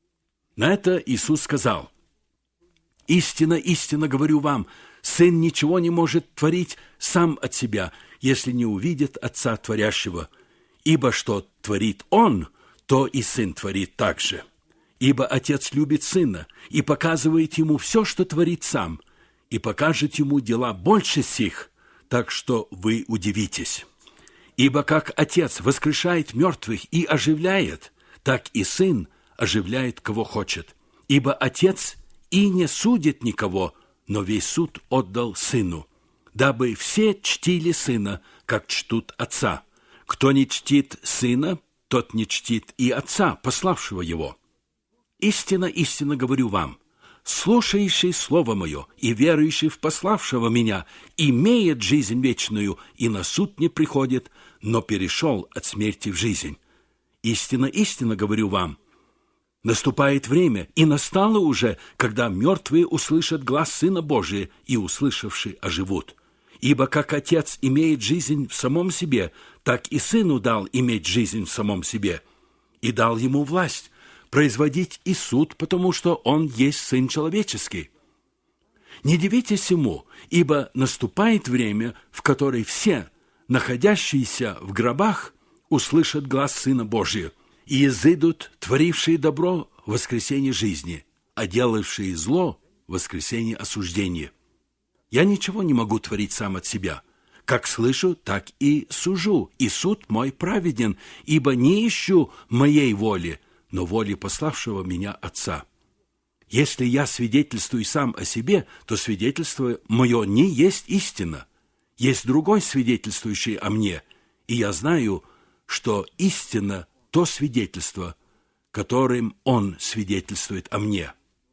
Speaker 1: На это Иисус сказал: «Истинно, истинно говорю вам, Сын ничего не может творить сам от себя, если не увидит Отца Творящего. Ибо что творит Он, то и Сын творит также. Ибо Отец любит Сына и показывает Ему все, что творит Сам, и покажет Ему дела больше сих, так что вы удивитесь. Ибо как Отец воскрешает мертвых и оживляет, так и Сын оживляет, кого хочет. Ибо Отец и не судит никого, но весь суд отдал Сыну, дабы все чтили Сына, как чтут Отца. Кто не чтит Сына, тот не чтит и Отца, пославшего Его. Истинно, истинно говорю вам, слушающий Слово Мое и верующий в пославшего Меня имеет жизнь вечную и на суд не приходит, но перешел от смерти в жизнь. Истинно, истинно говорю вам, наступает время, и настало уже, когда мертвые услышат глас Сына Божия, и, услышавши, оживут. Ибо как Отец имеет жизнь в самом себе, так и Сыну дал иметь жизнь в самом себе, и дал Ему власть производить и суд, потому что Он есть Сын Человеческий. Не дивитесь Ему, ибо наступает время, в которое все, находящиеся в гробах, услышат глас Сына Божия, и изыдут творившие добро в воскресенье жизни, а делавшие зло в воскресенье осуждения. Я ничего не могу творить сам от себя. Как слышу, так и сужу, и суд мой праведен, ибо не ищу моей воли, но воли пославшего меня Отца. Если я свидетельствую сам о себе, то свидетельство мое не есть истина. Есть другой свидетельствующий о мне, и я знаю, что истина то свидетельство, которым он свидетельствует о мне.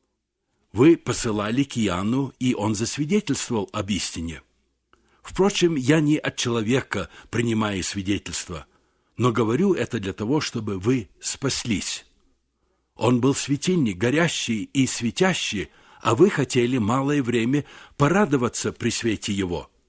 Speaker 1: Вы посылали к Иоанну, и он засвидетельствовал об истине. Впрочем, я не от человека принимаю свидетельство, но говорю это для того, чтобы вы спаслись. Он был светильник, горящий и светящий, а вы хотели малое время порадоваться при свете его.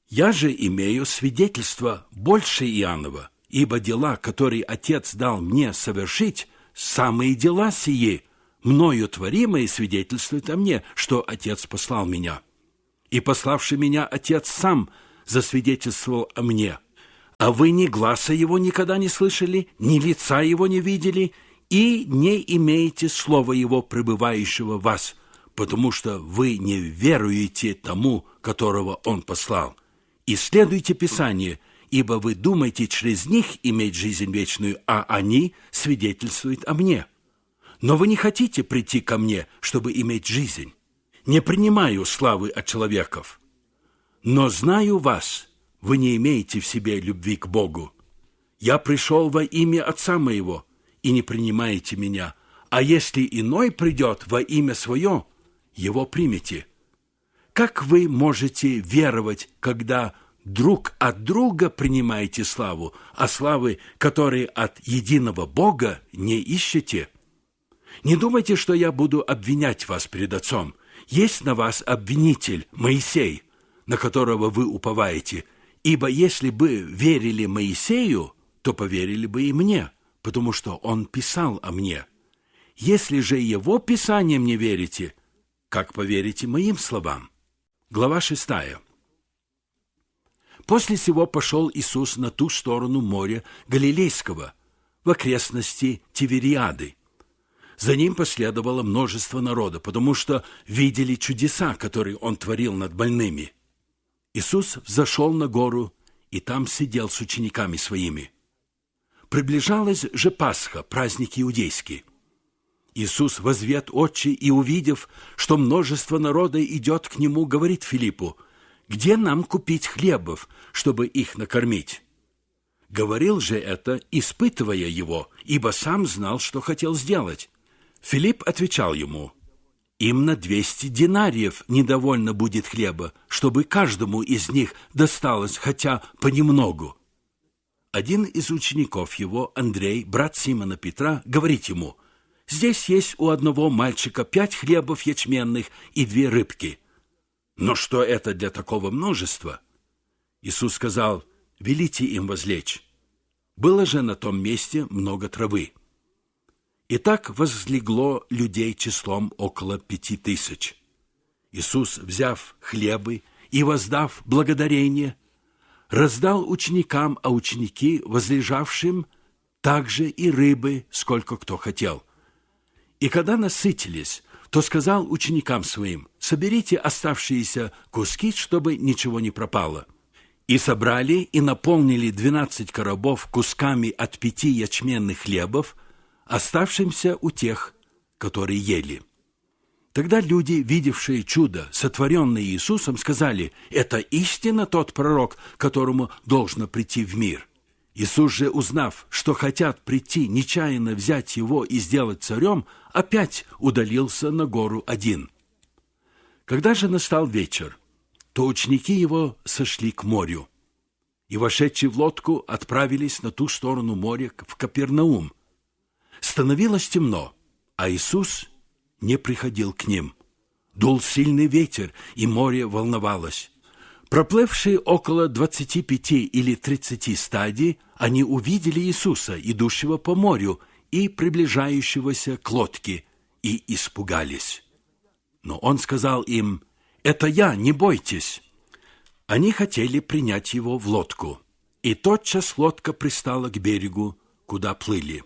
Speaker 1: Я же имею свидетельство больше Иоаннова, ибо дела, которые Отец дал мне совершить, самые дела сии, мною творимые, свидетельствуют о мне, что Отец послал меня. И пославший меня Отец сам засвидетельствовал о мне. А вы ни гласа его никогда не слышали, ни лица его не видели, и не имеете слова его, пребывающего в вас, потому что вы не веруете тому, которого он послал. Исследуйте Писание, ибо вы думаете через них иметь жизнь вечную, а они свидетельствуют о мне. Но вы не хотите прийти ко мне, чтобы иметь жизнь. Не принимаю славы от человеков. Но знаю вас, вы не имеете в себе любви к Богу. Я пришел во имя Отца моего, и не принимаете меня. А если иной придет во имя свое, его примите. Как вы можете веровать, когда друг от друга принимаете славу, а славы, которые от единого Бога, не ищете? Не думайте, что я буду обвинять вас перед Отцом. Есть на вас обвинитель, Моисей, на которого вы уповаете. Ибо если бы верили Моисею, то поверили бы и мне, потому что он писал о мне. Если же его писанием не верите, как поверите моим словам? Глава шестая. После сего пошел Иисус на ту сторону моря Галилейского, в окрестности Тивериады. За ним последовало множество народа, потому что видели чудеса, которые он творил над больными. Иисус взошел на гору и там сидел с учениками своими. Приближалась же Пасха, праздник иудейский. Иисус, возвет очи и увидев, что множество народа идет к нему, говорит Филиппу: «Где нам купить хлебов, чтобы их накормить?» Говорил же это, испытывая его, ибо сам знал, что хотел сделать. Филипп отвечал ему: «Им на двести динариев недовольно будет хлеба, чтобы каждому из них досталось хотя понемногу». Один из учеников его, Андрей, брат Симона Петра, говорит ему: «Здесь есть у одного мальчика пять хлебов ячменных и две рыбки. Но что это для такого множества?» Иисус сказал: «Велите им возлечь». Было же на том месте много травы. Итак, возлегло людей числом около пяти тысяч. Иисус, взяв хлебы и воздав благодарение, раздал ученикам, а ученики, возлежавшим, также и рыбы, сколько кто хотел. И когда насытились, то сказал ученикам своим: «Соберите оставшиеся куски, чтобы ничего не пропало». И собрали и наполнили двенадцать коробов кусками от пяти ячменных хлебов, оставшимся у тех, которые ели. Тогда люди, видевшие чудо, сотворенное Иисусом, сказали: «Это истинно тот пророк, которому должно прийти в мир». Иисус же, узнав, что хотят прийти нечаянно взять его и сделать царем, опять удалился на гору один. Когда же настал вечер, то ученики его сошли к морю, и, вошедшие в лодку, отправились на ту сторону моря в Капернаум. Становилось темно, а Иисус не приходил к ним. Дул сильный ветер, и море волновалось. Проплывшие около двадцати пяти или тридцати стадий, они увидели Иисуса, идущего по морю и приближающегося к лодке, и испугались. Но он сказал им: «Это я, не бойтесь». Они хотели принять его в лодку, и тотчас лодка пристала к берегу, куда плыли.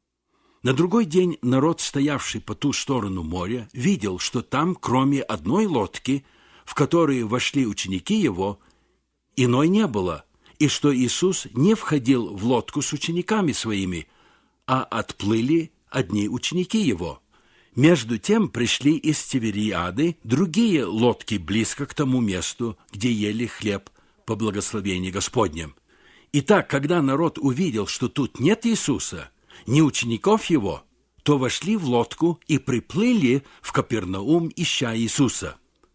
Speaker 1: На другой день народ, стоявший по ту сторону моря, видел, что там, кроме одной лодки, в которую вошли ученики его, иной не было, и что Иисус не входил в лодку с учениками своими, а отплыли одни ученики его. Между тем пришли из Тивериады другие лодки близко к тому месту, где ели хлеб по благословению Господнем. Итак, когда народ увидел, что тут нет Иисуса, ни учеников его, то вошли в лодку и приплыли в Капернаум, ища Иисуса.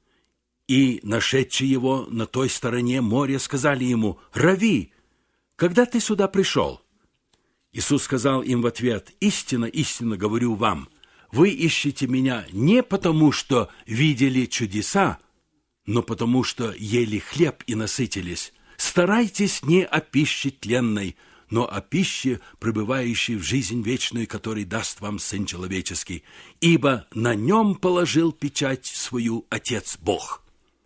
Speaker 1: И, нашедшие его на той стороне моря, сказали ему: «Рави, когда ты сюда пришел?» Иисус сказал им в ответ: «Истинно, истинно говорю вам, вы ищете меня не потому, что видели чудеса, но потому что ели хлеб и насытились. Старайтесь не о пище тленной, но о пище, пребывающей в жизнь вечную, которой даст вам Сын Человеческий, ибо на нем положил печать свою Отец Бог».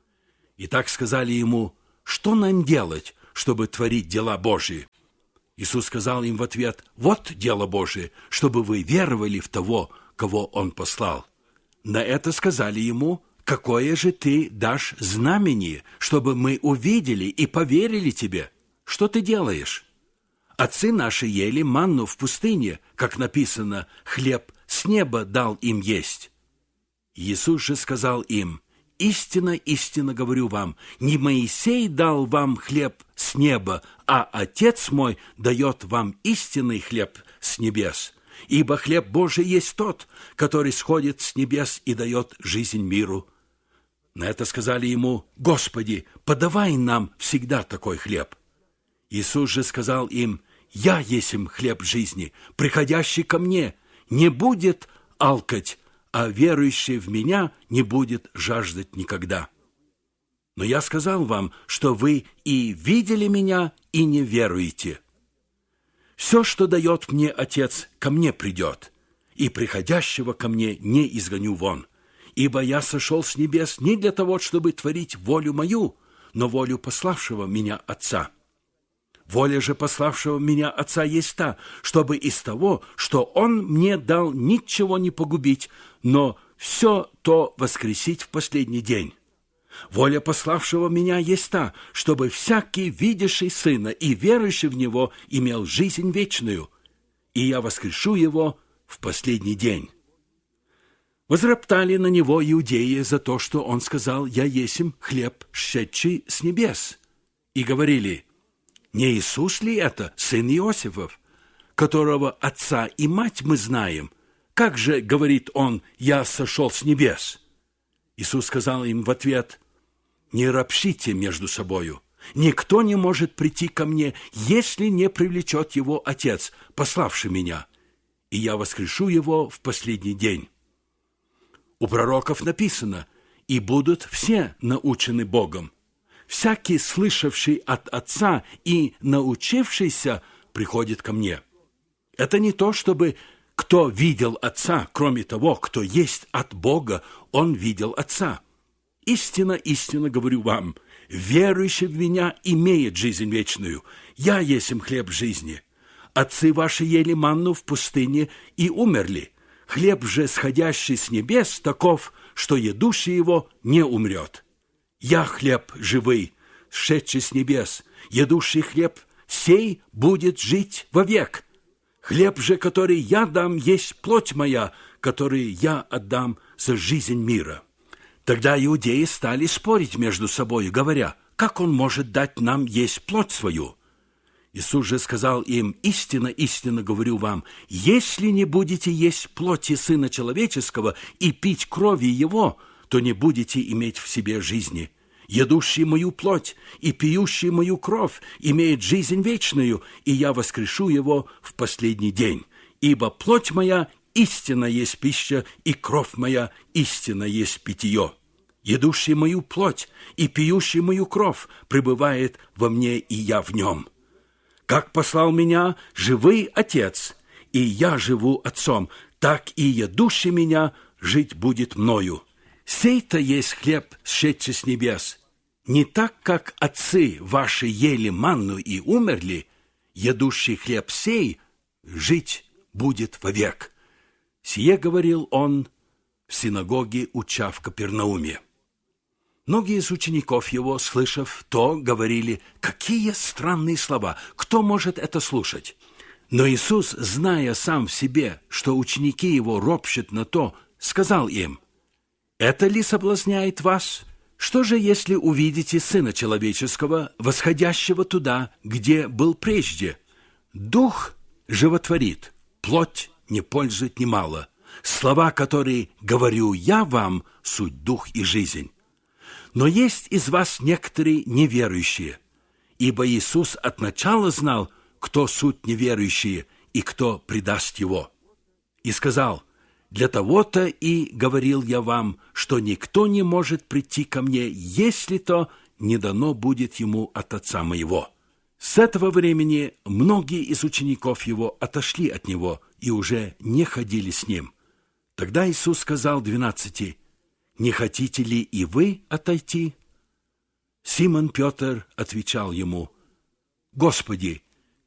Speaker 1: И так сказали ему: «Что нам делать, чтобы творить дела Божии?» Иисус сказал им в ответ: «Вот дело Божие, чтобы вы веровали в того, кого Он послал». На это сказали ему: «Какое же ты дашь знамение, чтобы мы увидели и поверили тебе? Что ты делаешь? Отцы наши ели манну в пустыне, как написано: хлеб с неба дал им есть». Иисус же сказал им: «Истинно, истинно говорю вам, не Моисей дал вам хлеб с неба, а Отец мой дает вам истинный хлеб с небес. Ибо хлеб Божий есть тот, который сходит с небес и дает жизнь миру». На это сказали ему: «Господи, подавай нам всегда такой хлеб». Иисус же сказал им: «Я есмь хлеб жизни, приходящий ко мне не будет алкать, а верующий в Меня не будет жаждать никогда. Но я сказал вам, что вы и видели Меня, и не веруете. Все, что дает мне Отец, ко мне придет, и приходящего ко мне не изгоню вон. Ибо я сошел с небес не для того, чтобы творить волю мою, но волю пославшего Меня Отца. Воля же пославшего Меня Отца есть та, чтобы из того, что Он мне дал, ничего не погубить, но все то воскресить в последний день. Воля пославшего Меня есть та, чтобы всякий, видящий Сына и верующий в Него, имел жизнь вечную, и я воскрешу его в последний день». Возроптали на Него иудеи за то, что Он сказал: «Я есмь хлеб, сшедший с небес», и говорили: «Не Иисус ли это, сын Иосифов, которого отца и мать мы знаем? Как же, — говорит Он, — я сошел с небес?» Иисус сказал им в ответ: «Не ропщите между собою. Никто не может прийти ко мне, если не привлечет его Отец, пославший Меня, и я воскрешу его в последний день». У пророков написано: «И будут все научены Богом. Всякий, слышавший от Отца и научившийся, приходит ко мне». Это не то, чтобы кто видел Отца, кроме того, кто есть от Бога, он видел Отца. Истинно, истинно говорю вам, верующий в Меня имеет жизнь вечную. Я есмь хлеб жизни. Отцы ваши ели манну в пустыне и умерли. Хлеб же, сходящий с небес, таков, что едущий его не умрет. Я хлеб живый, сшедший с небес. Едущий хлеб сей будет жить вовек. Хлеб же, который я дам, есть плоть моя, которую я отдам за жизнь мира». Тогда иудеи стали спорить между собой, говоря: «Как он может дать нам есть плоть свою?» Иисус же сказал им: «Истинно, истинно говорю вам, если не будете есть плоти Сына Человеческого и пить крови Его, то не будете иметь в себе жизни. Едущий мою плоть и пьющий мою кровь имеет жизнь вечную, и я воскрешу его в последний день. Ибо плоть моя истинно есть пища, и кровь моя истинно есть питье. Едущий мою плоть и пьющий мою кровь пребывает во мне, и я в нем. Как послал Меня живый Отец, и я живу Отцом, так и едущий Меня жить будет мною. Сей-то есть хлеб, сшедший с небес. Не так, как отцы ваши ели манну и умерли, едущий хлеб сей жить будет вовек». Сие говорил Он в синагоге, уча в Капернауме. Многие из учеников Его, слышав то, говорили: «Какие странные слова! Кто может это слушать?» Но Иисус, зная сам в себе, что ученики Его ропщут на то, сказал им: «Это ли соблазняет вас? Что же, если увидите Сына Человеческого, восходящего туда, где был прежде? Дух животворит, плоть не пользует немало. Слова, которые говорю я вам, суть дух и жизнь. Но есть из вас некоторые неверующие, ибо Иисус от начала знал, кто суть неверующие и кто предаст Его. И сказал: Для того-то и говорил я вам, что никто не может прийти ко мне, если то не дано будет ему от Отца моего». С этого времени многие из учеников его отошли от него и уже не ходили с ним. Тогда Иисус сказал двенадцати: «Не хотите ли и вы отойти?» Симон Петр отвечал ему: «Господи,